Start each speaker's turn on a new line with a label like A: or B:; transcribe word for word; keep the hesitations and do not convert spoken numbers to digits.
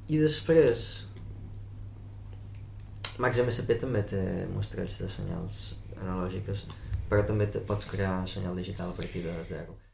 A: I després Max M S P també té mostrells de senyals analògiques, però també te pots crear senyal digital a partir de zero.